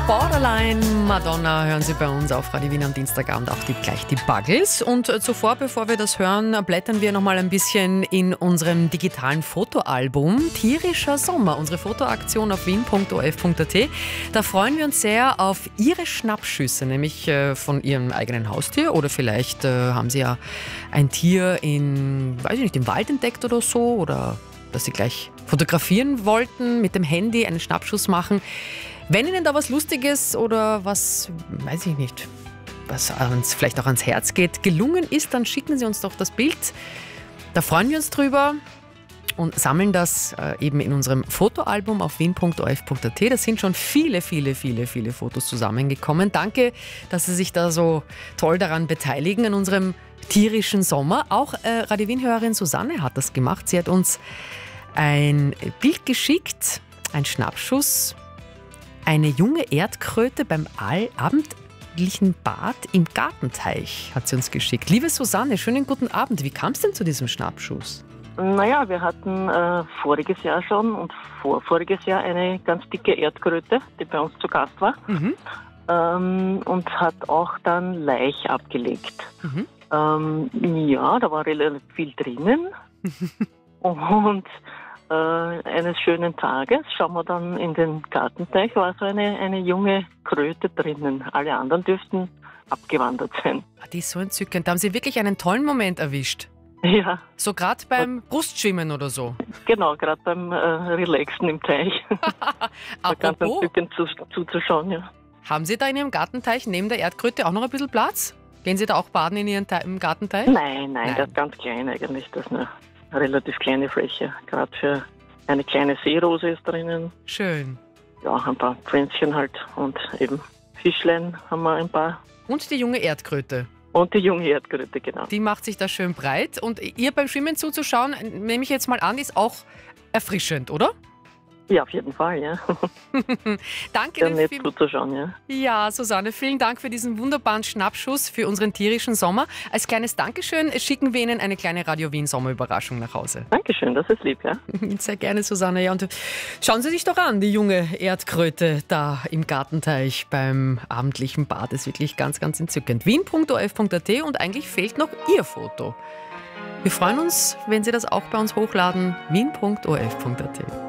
Borderline Madonna hören Sie bei uns auf Radio Wien am Dienstagabend, auch gleich die Buggles. Und zuvor, bevor wir das hören, blättern wir noch mal ein bisschen in unserem digitalen Fotoalbum Tierischer Sommer, unsere Fotoaktion auf wien.orf.at. Da freuen wir uns sehr auf Ihre Schnappschüsse, nämlich von Ihrem eigenen Haustier oder vielleicht haben Sie ja ein Tier im Wald entdeckt oder so, oder dass Sie gleich fotografieren wollten, mit dem Handy einen Schnappschuss machen. Wenn Ihnen da was Lustiges oder was, weiß ich nicht, was uns vielleicht auch ans Herz geht, gelungen ist, dann schicken Sie uns doch das Bild. Da freuen wir uns drüber und sammeln das eben in unserem Fotoalbum auf wien.orf.at. Da sind schon viele Fotos zusammengekommen. Danke, dass Sie sich da so toll daran beteiligen, an unserem tierischen Sommer. Auch Radio Wien-Hörerin Susanne hat das gemacht. Sie hat uns ein Bild geschickt, ein Schnappschuss. Eine junge Erdkröte beim abendlichen Bad im Gartenteich hat sie uns geschickt. Liebe Susanne, schönen guten Abend. Wie kam es denn zu diesem Schnappschuss? Naja, wir hatten voriges Jahr schon und vorvoriges Jahr eine ganz dicke Erdkröte, die bei uns zu Gast war. Und hat auch dann Laich abgelegt. Ja, da war relativ viel drinnen. Und eines schönen Tages schauen wir dann in den Gartenteich, war so eine junge Kröte drinnen. Alle anderen dürften abgewandert sein. Die ist so entzückend. Da haben Sie wirklich einen tollen Moment erwischt. Ja. So gerade beim Brustschwimmen oder so. Genau, gerade beim Relaxen im Teich. War ganz entzückend zuzuschauen, ja. Haben Sie da in Ihrem Gartenteich neben der Erdkröte auch noch ein bisschen Platz? Gehen Sie da auch baden in Ihrem im Gartenteich? Nein, das ist ganz klein eigentlich. Das ist eine relativ kleine Fläche. Gerade für eine kleine Seerose ist drinnen. Schön. Ja, ein paar Pflänzchen halt und eben Fischlein haben wir ein paar. Und die junge Erdkröte. Und die junge Erdkröte, genau. Die macht sich da schön breit. Und ihr beim Schwimmen zuzuschauen, nehme ich jetzt mal an, ist auch erfrischend, oder? Ja, auf jeden Fall, ja. Danke. Sehr nett zuzuschauen, ja. Ja, Susanne, vielen Dank für diesen wunderbaren Schnappschuss für unseren tierischen Sommer. Als kleines Dankeschön schicken wir Ihnen eine kleine Radio Wien Sommerüberraschung nach Hause. Dankeschön, das ist lieb, ja. Sehr gerne, Susanne. Ja, und schauen Sie sich doch an, die junge Erdkröte da im Gartenteich beim abendlichen Bad. Das ist wirklich ganz entzückend. wien.orf.at und eigentlich fehlt noch Ihr Foto. Wir freuen uns, wenn Sie das auch bei uns hochladen. wien.orf.at